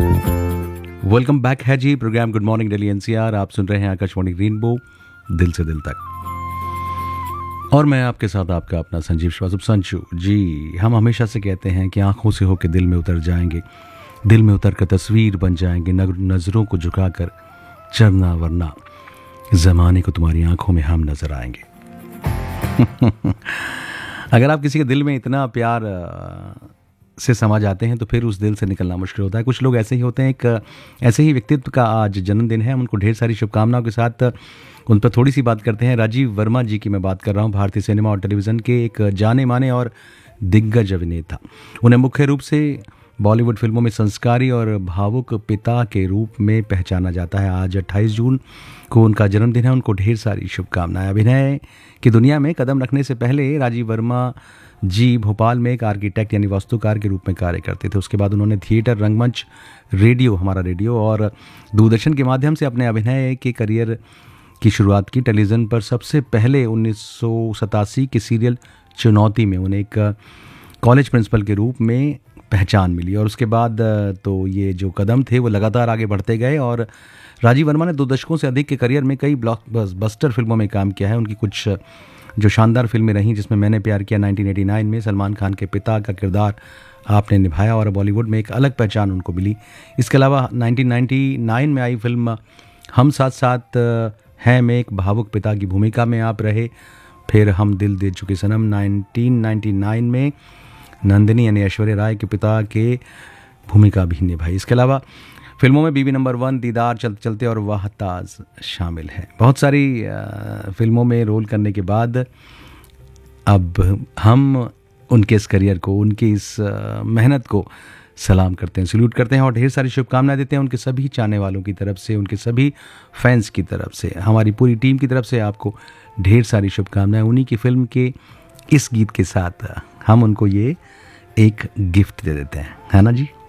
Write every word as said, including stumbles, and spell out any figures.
Welcome back है जी, programme good morning Delhi NCR. आप सुन रहे हैं आकाशवाणी रेनबो दिल से दिल तक, और मैं आपके साथ आपका अपना संजीव श्रीवास्तव संशु जी। हम हमेशा से कहते हैं कि आंखों से होकर दिल में उतर जाएंगे, दिल में उतर कर तस्वीर बन जाएंगे, नज़रों को झुकाकर चलना, वरना ज़माने को तुम्हारी आंखों में हम नजर आएंगे। अगर आप किसी के दिल में इतना प्यार से समा जाते हैं तो फिर उस दिल से निकलना मुश्किल होता है। कुछ लोग ऐसे ही होते हैं। एक ऐसे ही व्यक्तित्व का आज जन्मदिन है, हम उनको ढेर सारी शुभकामनाओं के साथ उन पर थोड़ी सी बात करते हैं। राजीव वर्मा जी की मैं बात कर रहा हूँ, भारतीय सिनेमा और टेलीविज़न के एक जाने माने और दिग्गज अभिनेता। उन्हें मुख्य रूप से बॉलीवुड फिल्मों में संस्कारी और भावुक पिता के रूप में पहचाना जाता है। आज अट्ठाईस जून को उनका जन्मदिन है, उनको ढेर सारी शुभकामनाएं। अभिनय की दुनिया में कदम रखने से पहले राजीव वर्मा जी भोपाल में एक आर्किटेक्ट यानी वास्तुकार के रूप में कार्य करते थे। उसके बाद उन्होंने थिएटर, रंगमंच, रेडियो, हमारा रेडियो और दूरदर्शन के माध्यम से अपने अभिनय के करियर की शुरुआत की। टेलीविज़न पर सबसे पहले उन्नीस सौ सतासी के सीरियल चुनौती में उन्हें एक कॉलेज प्रिंसिपल के रूप में पहचान मिली, और उसके बाद तो ये जो कदम थे वो लगातार आगे बढ़ते गए। और राजीव वर्मा ने दो दशकों से अधिक के करियर में कई ब्लॉकबस्टर फिल्मों में काम किया है। उनकी कुछ जो शानदार फिल्में रहीं, जिसमें मैंने प्यार किया नाइनटीन एटी नाइन में सलमान खान के पिता का किरदार आपने निभाया, और बॉलीवुड में एक अलग पहचान उनको मिली। इसके अलावा नाइनटीन नाइंटी नाइन में आई फिल्म हम साथ साथ हैं में एक भावुक पिता की भूमिका में आप रहे। फिर हम दिल दे चुके सनम नाइनटीन नाइंटी नाइन में नंदिनी यानी ऐश्वर्या राय के पिता के भूमिका भी निभाई। इसके अलावा फिल्मों में बीबी नंबर वन, दीदार, चलते चलते और वाह ताज शामिल है। बहुत सारी फिल्मों में रोल करने के बाद अब हम उनके इस करियर को, उनकी इस मेहनत को सलाम करते हैं, सल्यूट करते हैं और ढेर सारी शुभकामनाएं देते हैं उनके सभी चाहने वालों की तरफ से, उनके सभी फैंस की तरफ से, हमारी पूरी टीम की तरफ से आपको ढेर सारी शुभकामनाएं। उन्हीं की फिल्म के इस गीत के साथ हम उनको ये एक गिफ्ट दे देते हैं, है ना जी।